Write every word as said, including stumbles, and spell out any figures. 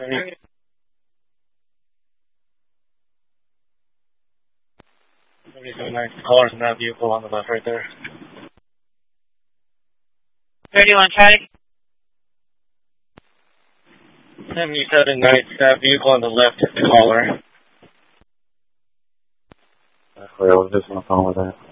seventy-seven nice. Callers in that vehicle on the left right there. thirty-one Charlie. seventy-seven nice. That vehicle on the left is the caller. I was just on the phone with that.